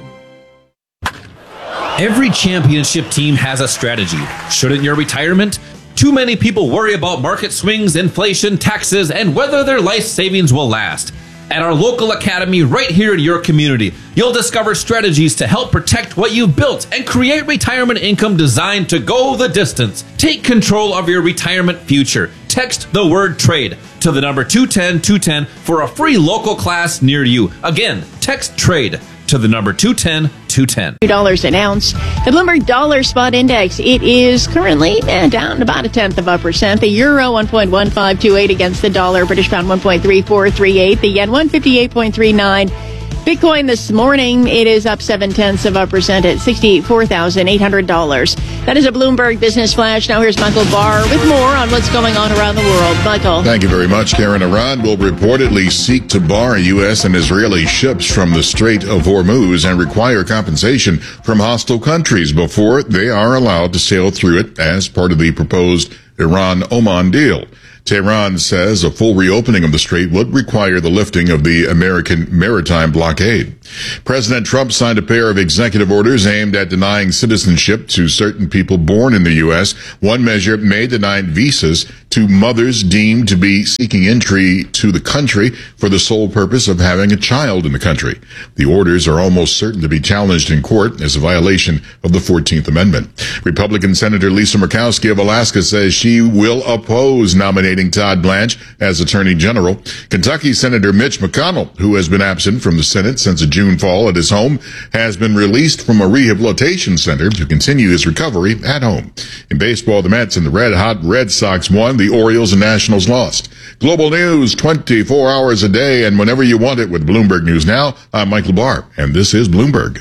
Every championship team has a strategy. Shouldn't your retirement? Too many people worry about market swings, inflation, taxes, and whether their life savings will last. At our local academy right here in your community, you'll discover strategies to help protect what you've built and create retirement income designed to go the distance. Take control of your retirement future. Text the word trade to the number two ten two ten for a free local class near you. Again, text trade to the number two ten two ten. two dollars an ounce. The Bloomberg Dollar Spot Index, it is currently eh, down about a tenth of a percent. The euro, one point one five two eight against the dollar. British pound, one point three four three eight. The yen, one fifty-eight point three nine. Bitcoin this morning, it is up seven tenths of a percent at sixty-four thousand eight hundred dollars. That is a Bloomberg Business Flash. Now here's Michael Barr with more on what's going on around the world. Michael. Thank you very much, Karen. Iran will reportedly seek to bar U S and Israeli ships from the Strait of Hormuz and require compensation from hostile countries before they are allowed to sail through it as part of the proposed Iran-Oman deal. Tehran says a full reopening of the strait would require the lifting of the American maritime blockade. President Trump signed a pair of executive orders aimed at denying citizenship to certain people born in the U S. One measure may deny visas to mothers deemed to be seeking entry to the country for the sole purpose of having a child in the country. The orders are almost certain to be challenged in court as a violation of the fourteenth Amendment. Republican Senator Lisa Murkowski of Alaska says she will oppose nominating Todd Blanche as Attorney General. Kentucky Senator Mitch McConnell, who has been absent from the Senate since a June fall at his home, has been released from a rehabilitation center to continue his recovery at home. In baseball, the Mets and the Red Hot Red Sox won. The Orioles and Nationals lost. Global news twenty-four hours a day and whenever you want it with Bloomberg News Now. I'm Michael Barr, and this is Bloomberg.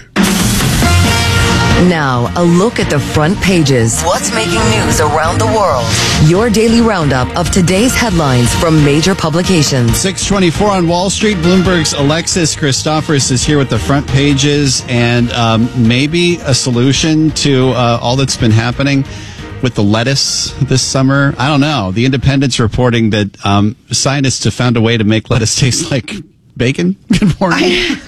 Now, a look at the front pages. What's making news around the world? Your daily roundup of today's headlines from major publications. six twenty-four on Wall Street. Bloomberg's Alexis Christophorous is here with the front pages and um, maybe a solution to uh, all that's been happening with the lettuce this summer. I don't know. The Independent's reporting that um, scientists have found a way to make lettuce taste like bacon. Good morning. I,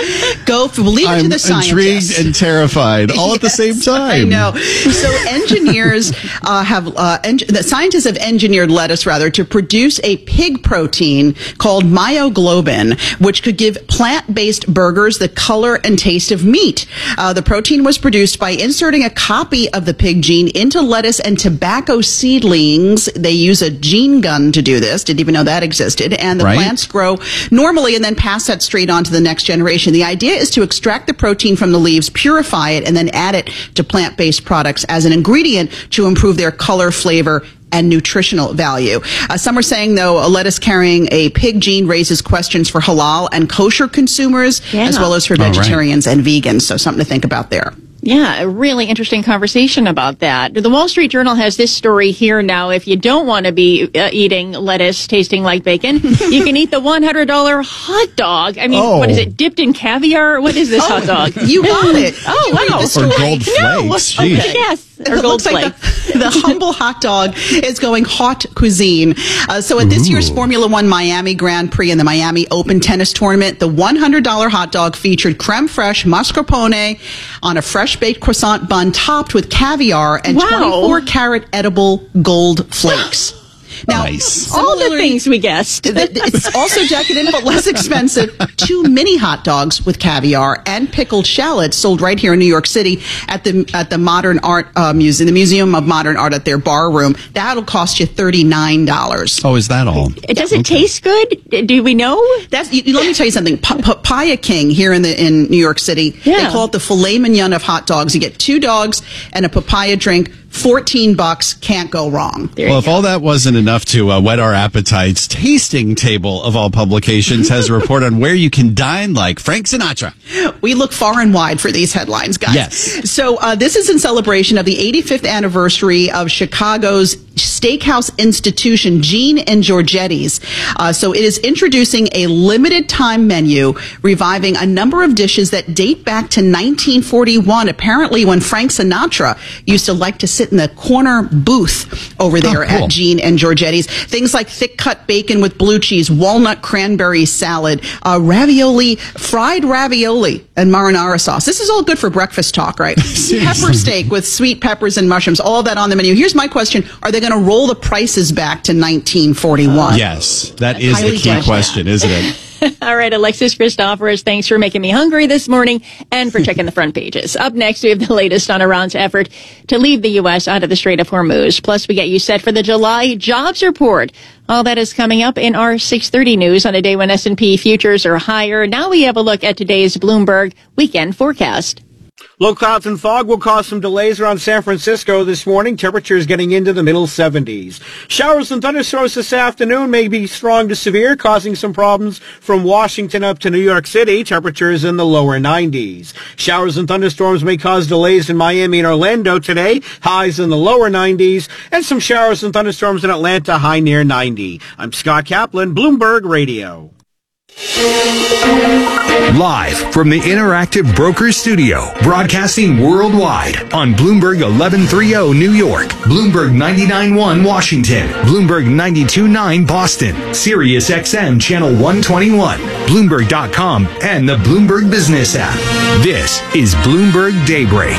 go, go leave it I'm to the scientists. Intrigued and terrified all yes, at the same time. I know. So engineers uh, have uh, en- the scientists have engineered lettuce rather to produce a pig protein called myoglobin, which could give plant-based burgers the color and taste of meat. Uh, the protein was produced by inserting a copy of the pig gene into lettuce and tobacco seedlings. They use a gene gun to do this. Didn't even know that existed. And the right? plants grow normally and then pass that straight on to the next generation. The idea is to extract the protein from the leaves, purify it, and then add it to plant-based products as an ingredient to improve their color, flavor, and nutritional value. Uh, some are saying, though, a lettuce carrying a pig gene raises questions for halal and kosher consumers, yeah. as well as for vegetarians right. and vegans. So something to think about there. Yeah, a really interesting conversation about that. The Wall Street Journal has this story here now. If you don't want to be uh, eating lettuce tasting like bacon, you can eat the one hundred dollars hot dog. I mean, oh. what is it, dipped in caviar? What is this oh, hot dog? You got it. Oh, you wow. Or gold flakes. No. Okay. Yes. Or it gold looks like flakes. the, the humble hot dog is going hot cuisine. Uh, so at this Ooh. year's Formula One Miami Grand Prix and the Miami Open Tennis Tournament, the one hundred dollars hot dog featured creme fraiche mascarpone on a fresh baked croissant bun topped with caviar and wow. twenty-four karat edible gold flakes. Now, nice. All the things we guessed. It's also decadent, but less expensive. Two mini hot dogs with caviar and pickled shallots sold right here in New York City at the at the Modern Art uh, Museum, the Museum of Modern Art at their bar room. That'll cost you thirty-nine dollars. Oh, is that all? Does it okay. taste good? Do we know? That's. You, let me tell you something. Pa- Papaya King here in the in New York City. Yeah. They call it the filet mignon of hot dogs. You get two dogs and a papaya drink. fourteen bucks, can't go wrong. There well, if go. all that wasn't enough to uh, whet our appetites, Tasting Table of all publications has a report on where you can dine like Frank Sinatra. We look far and wide for these headlines, guys. Yes. So uh, this is in celebration of the eighty-fifth anniversary of Chicago's steakhouse institution, Gene and Giorgetti's. Uh, so it is introducing a limited time menu, reviving a number of dishes that date back to nineteen forty-one, apparently when Frank Sinatra used to like to sit sit in the corner booth over there Oh, cool. at Gene and Giorgetti's. Things like thick cut bacon with blue cheese, walnut cranberry salad, uh, ravioli, fried ravioli, and marinara sauce. This is all good for breakfast talk, right? Pepper steak with sweet peppers and mushrooms, all that on the menu. Here's my question. Are they going to roll the prices back to nineteen forty-one? Yes, that is Highly the key doubt question, isn't it? All right, Alexis Christoforous, thanks for making me hungry this morning and for checking the front pages. Up next, we have the latest on Iran's effort to leave the U S out of the Strait of Hormuz. Plus, we get you set for the July jobs report. All that is coming up in our six thirty news on a day when S and P futures are higher. Now we have a look at today's Bloomberg weekend forecast. Low clouds and fog will cause some delays around San Francisco this morning. Temperatures getting into the middle seventies. Showers and thunderstorms this afternoon may be strong to severe, causing some problems from Washington up to New York City. Temperatures in the lower nineties. Showers and thunderstorms may cause delays in Miami and Orlando today. Highs in the lower nineties. And some showers and thunderstorms in Atlanta, high near ninety. I'm Scott Kaplan, Bloomberg Radio. Live from the Interactive Brokers Studio, broadcasting worldwide on Bloomberg eleven thirty New York, Bloomberg ninety-nine point one Washington, Bloomberg ninety-two point nine Boston, Sirius X M Channel one twenty-one, Bloomberg dot com, and the Bloomberg Business app. This is Bloomberg Daybreak.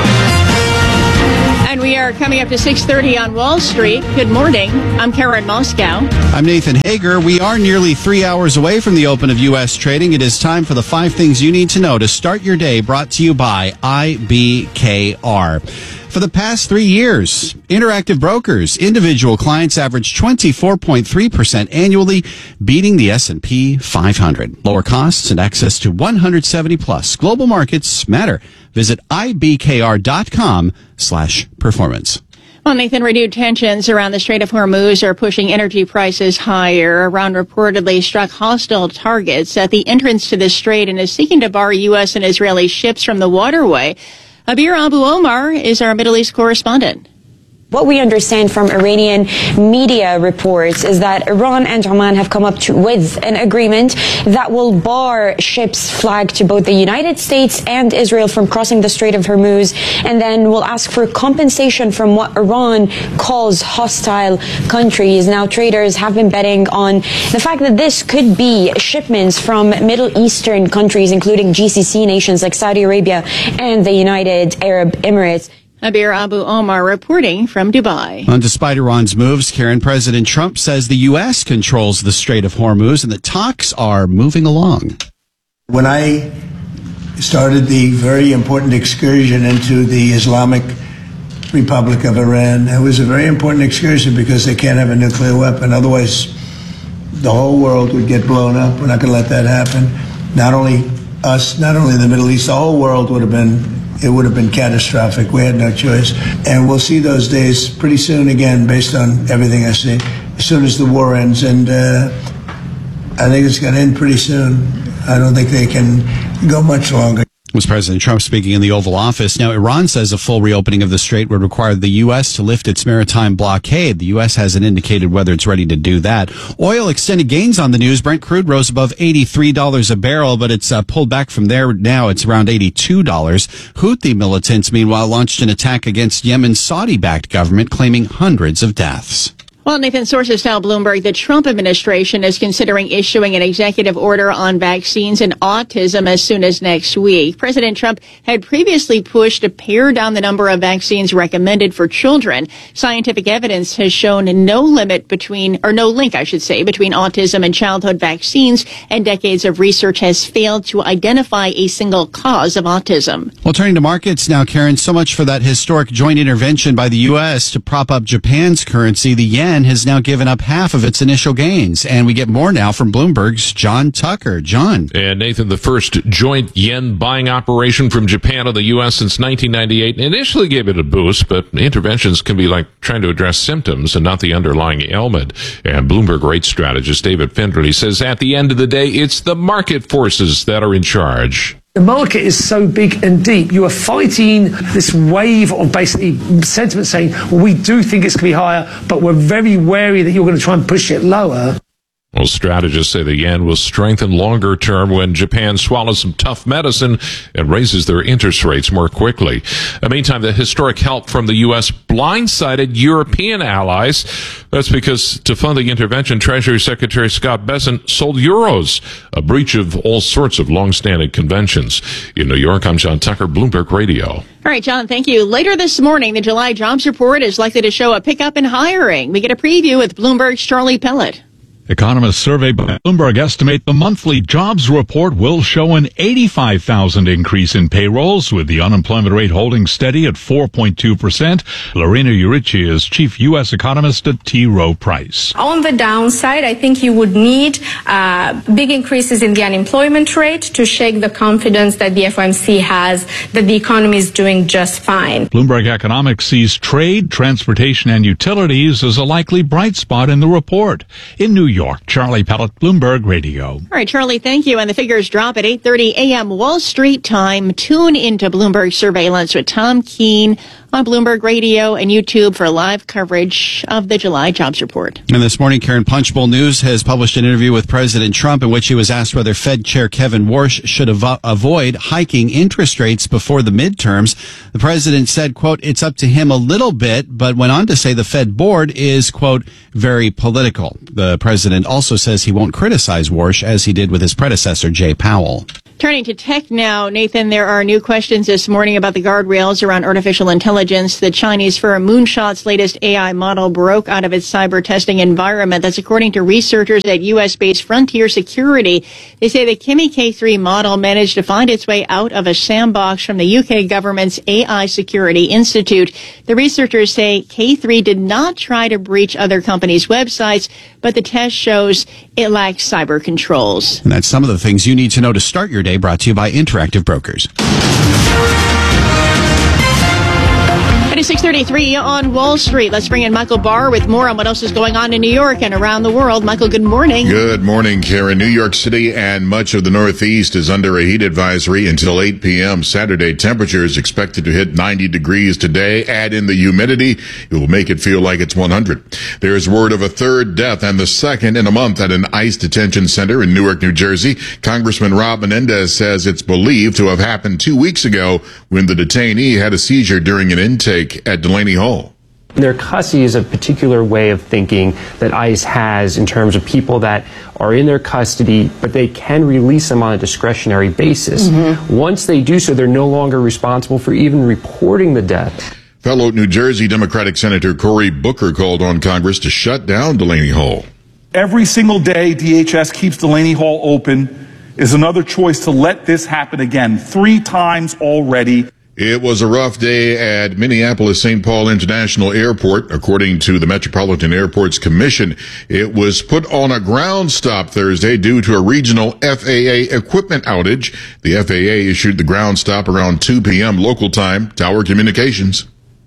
And we are coming up to six thirty on Wall Street. Good morning. I'm Karen Moscow. I'm Nathan Hager. We are nearly three hours away from the open of U S trading. It is time for the five things you need to know to start your day, brought to you by I B K R. For the past three years, Interactive Brokers individual clients averaged twenty-four point three percent annually, beating the S and P five hundred. Lower costs and access to one hundred seventy plus global markets matter. Visit ibkr.com slash performance. Well, Nathan, renewed tensions around the Strait of Hormuz are pushing energy prices higher. Iran reportedly struck hostile targets at the entrance to the strait and is seeking to bar U S and Israeli ships from the waterway. Abir Abu Omar is our Middle East correspondent. What we understand from Iranian media reports is that Iran and Oman have come up to, with an agreement that will bar ships flagged to both the United States and Israel from crossing the Strait of Hormuz, and then will ask for compensation from what Iran calls hostile countries. Now, traders have been betting on the fact that this could be shipments from Middle Eastern countries, including G C C nations like Saudi Arabia and the United Arab Emirates. Abir Abu Omar reporting from Dubai. And despite Iran's moves, Karen, President Trump says the U S controls the Strait of Hormuz and the talks are moving along. When I started the very important excursion into the Islamic Republic of Iran, it was a very important excursion because they can't have a nuclear weapon. Otherwise, the whole world would get blown up. We're not going to let that happen. Not only us, not only the Middle East, the whole world would have been It would have been catastrophic. We had no choice. And we'll see those days pretty soon again, based on everything I see, as soon as the war ends. And uh, I think it's going to end pretty soon. I don't think they can go much longer. Was President Trump speaking in the Oval Office. Now, Iran says a full reopening of the strait would require the U S to lift its maritime blockade. The U S hasn't indicated whether it's ready to do that. Oil extended gains on the news. Brent crude rose above eighty-three dollars a barrel, but it's uh, pulled back from there now. It's around eighty-two dollars. Houthi militants, meanwhile, launched an attack against Yemen's Saudi-backed government, claiming hundreds of deaths. Well, Nathan, sources tell Bloomberg the Trump administration is considering issuing an executive order on vaccines and autism as soon as next week. President Trump had previously pushed to pare down the number of vaccines recommended for children. Scientific evidence has shown no limit between, or no link, I should say, between autism and childhood vaccines, and decades of research has failed to identify a single cause of autism. Well, turning to markets now, Karen, so much for that historic joint intervention by the U S to prop up Japan's currency. The yen has now given up half of its initial gains. And we get more now from Bloomberg's John Tucker. John. And Nathan, the first joint yen buying operation from Japan to the U S since nineteen ninety-eight initially gave it a boost, but interventions can be like trying to address symptoms and not the underlying ailment. And Bloomberg rate strategist David Finderly says at the end of the day, it's the market forces that are in charge. The market is so big and deep. You are fighting this wave of basically sentiment saying, well, we do think it's going to be higher, but we're very wary that you're going to try and push it lower. Well, strategists say the yen will strengthen longer term when Japan swallows some tough medicine and raises their interest rates more quickly. In the meantime, the historic help from the U S blindsided European allies. That's because to fund the intervention, Treasury Secretary Scott Bessent sold euros, a breach of all sorts of long-standing conventions. In New York, I'm John Tucker, Bloomberg Radio. All right, John, thank you. Later this morning, the July jobs report is likely to show a pickup in hiring. We get a preview with Bloomberg's Charlie Pellet. Economists surveyed by Bloomberg estimate the monthly jobs report will show an eighty-five thousand increase in payrolls, with the unemployment rate holding steady at four point two percent. Lorena Urici is chief U S economist at T. Rowe Price. On the downside, I think you would need uh, big increases in the unemployment rate to shake the confidence that the F O M C has that the economy is doing just fine. Bloomberg Economics sees trade, transportation, and utilities as a likely bright spot in the report. In New York, Charlie Pellet, Bloomberg Radio. All right, Charlie, thank you. And the figures drop at eight thirty a.m. Wall Street time. Tune into Bloomberg Surveillance with Tom Keene on Bloomberg Radio and YouTube for live coverage of the July jobs report. And this morning, Karen, Punchbowl News has published an interview with President Trump in which he was asked whether Fed Chair Kevin Warsh should avo- avoid hiking interest rates before the midterms. The president said, quote, it's up to him a little bit, but went on to say the Fed board is, quote, very political. The president also says he won't criticize Warsh as he did with his predecessor, Jay Powell. Turning to tech now, Nathan, there are new questions this morning about the guardrails around artificial intelligence. The Chinese firm Moonshot's latest A I model broke out of its cyber testing environment. That's according to researchers at U S-based Frontier Security. They say the Kimi K three model managed to find its way out of a sandbox from the U K government's A I Security Institute. The researchers say K three did not try to breach other companies' websites, but the test shows it lacks cyber controls. And that's some of the things you need to know to start your day, brought to you by Interactive Brokers. It is six thirty-three on Wall Street. Let's bring in Michael Barr with more on what else is going on in New York and around the world. Michael, good morning. Good morning, Karen. New York City and much of the Northeast is under a heat advisory until eight p.m. Saturday. Temperatures expected to hit ninety degrees today. Add in the humidity, it will make it feel like it's one hundred. There is word of a third death and the second in a month at an ICE detention center in Newark, New Jersey. Congressman Rob Menendez says it's believed to have happened two weeks ago when the detainee had a seizure during an intake at Delaney Hall. Their custody is a particular way of thinking that ICE has in terms of people that are in their custody, but they can release them on a discretionary basis. Mm-hmm. Once they do so, they're no longer responsible for even reporting the death. Fellow New Jersey Democratic Senator Cory Booker called on Congress to shut down Delaney Hall. Every single day D H S keeps Delaney Hall open is another choice to let this happen again, three times already. It was a rough day at Minneapolis Saint Paul International Airport. According to the Metropolitan Airports Commission, it was put on a ground stop Thursday due to a regional F A A equipment outage. The F A A issued the ground stop around two p.m. local time. Tower Communications.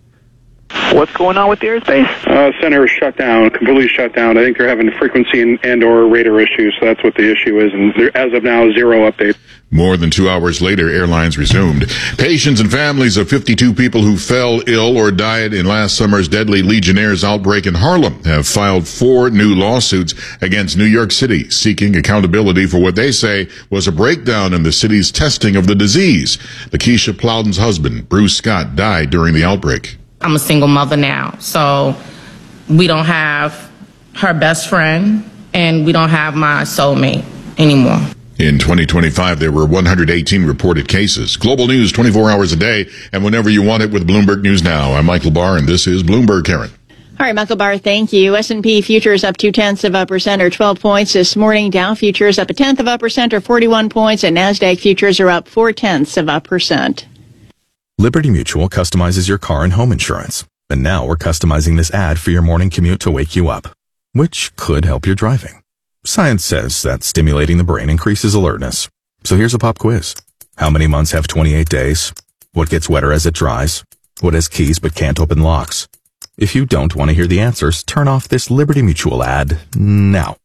What's going on with the airspace? Uh, center is shut down, completely shut down. I think they're having frequency and, and or radar issues, so that's what the issue is. And there, as of now, zero update. More than two hours later, airlines resumed. Patients and families of fifty-two people who fell ill or died in last summer's deadly Legionnaires outbreak in Harlem have filed four new lawsuits against New York City, seeking accountability for what they say was a breakdown in the city's testing of the disease. Lakeisha Plowden's husband, Bruce Scott, died during the outbreak. I'm a single mother now, so we don't have her best friend, and we don't have my soulmate anymore. In twenty twenty-five, there were one hundred eighteen reported cases. Global news twenty-four hours a day, and whenever you want it with Bloomberg News Now. I'm Michael Barr, and this is Bloomberg, Karen. All right, Michael Barr, thank you. S and P futures up two-tenths of a percent or twelve points this morning. Dow futures up a tenth of a percent or forty-one points, and NASDAQ futures are up four-tenths of a percent. Liberty Mutual customizes your car and home insurance. And now we're customizing this ad for your morning commute to wake you up, which could help your driving. Science says that stimulating the brain increases alertness. So here's a pop quiz. How many months have twenty-eight days? What gets wetter as it dries? What has keys but can't open locks? If you don't want to hear the answers, turn off this Liberty Mutual ad now.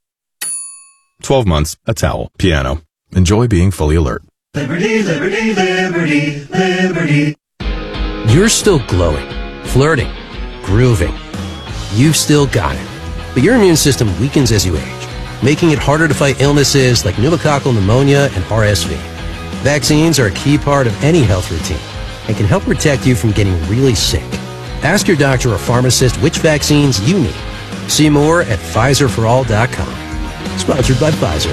twelve months, a towel, piano. Enjoy being fully alert. Liberty, liberty, liberty, liberty. You're still glowing, flirting, grooving. You've still got it. But your immune system weakens as you age. making it harder to fight illnesses like pneumococcal pneumonia and R S V. Vaccines are a key part of any health routine and can help protect you from getting really sick. Ask your doctor or pharmacist which vaccines you need. See more at Pfizer for all dot com. Sponsored by Pfizer.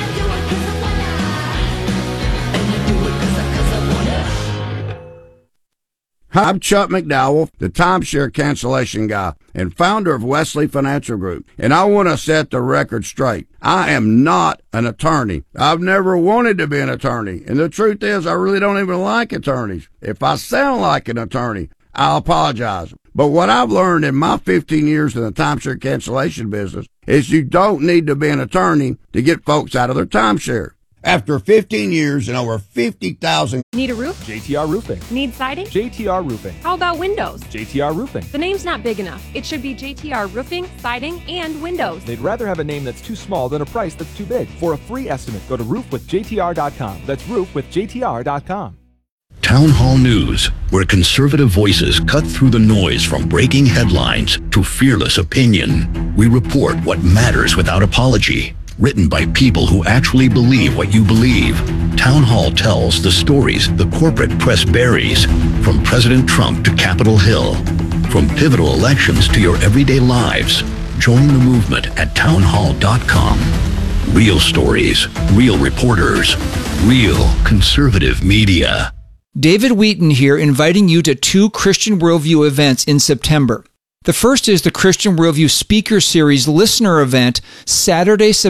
I'm Chuck McDowell, the timeshare cancellation guy and founder of Wesley Financial Group, and I want to set the record straight. I am not an attorney. I've never wanted to be an attorney, and the truth is I really don't even like attorneys. If I sound like an attorney, I'll apologize. But what I've learned in my fifteen years in the timeshare cancellation business is you don't need to be an attorney to get folks out of their timeshare. After fifteen years and over fifty thousand. Need a roof? J T R Roofing. Need siding? J T R Roofing. How about windows? J T R Roofing. The name's not big enough. It should be J T R Roofing, Siding, and Windows. They'd rather have a name that's too small than a price that's too big. For a free estimate, go to roof with J T R dot com. That's roof with J T R dot com. Town Hall News, where conservative voices cut through the noise from breaking headlines to fearless opinion. We report what matters without apology. Written by people who actually believe what you believe. Town Hall tells the stories the corporate press buries, from President Trump to Capitol Hill, from pivotal elections to your everyday lives. Join the movement at town hall dot com. Real stories, real reporters, real conservative media. David Wheaton here, inviting you to two Christian Worldview events in September. The first is the Christian Worldview Speaker Series Listener Event, Saturday, September